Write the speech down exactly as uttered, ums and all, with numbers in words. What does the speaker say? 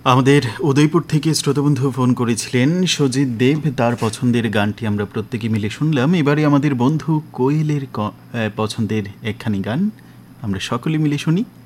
আমাদের উদয়পুর থেকে শ্রোতাবন্ধু ফোন করেছিলেন সজিত দেব, তার পছন্দের গানটি আমরা প্রত্যেকে মিলে শুনলাম। এবারে আমাদের বন্ধু কোয়েলের পছন্দের একখানি গান আমরা সকলে মিলে শুনি।